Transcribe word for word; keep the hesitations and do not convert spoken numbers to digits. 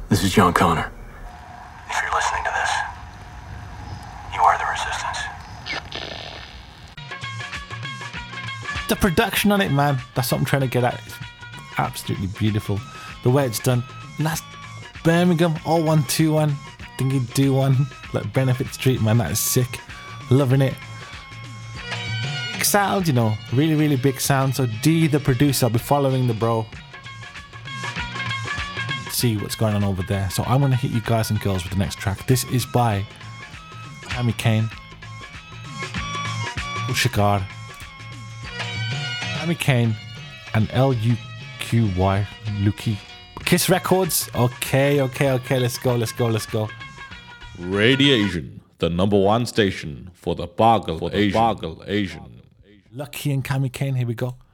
This is John Connor. If you're listening to this, you are the resistance. The production on it, man, that's what I'm trying to get at. It's absolutely beautiful. The way it's done. And that's Birmingham, oh one two one. Think you do one like Benefit Street, man. That is sick. Loving it. Big sound, you know, really, really big sound. So D, the producer, I'll be following the bro. See what's going on over there. So I'm gonna hit you guys and girls with the next track. This is by Amy Kane, Ushagard, Amy Kane, and L U Q Y, Luki. Kiss Records. Okay, okay, okay. Let's go, let's go, let's go. Radiation, the number one station for the Bargle Asian. Bargle Asian. Lucky and Cami Kane. Here we go.